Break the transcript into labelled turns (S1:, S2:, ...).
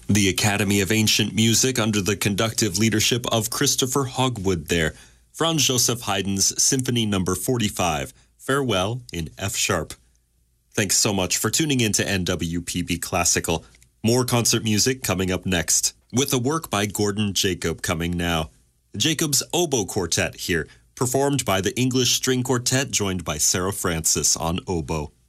S1: The Academy of Ancient Music under the conductive leadership of Christopher Hogwood there. Franz Joseph Haydn's Symphony No. 45, Farewell in F sharp. Thanks so much for tuning in to NWPB Classical. More concert music coming up next, with a work by Gordon Jacob coming now. Jacob's Oboe Quartet here, performed by the English String Quartet joined by Sarah Francis on oboe.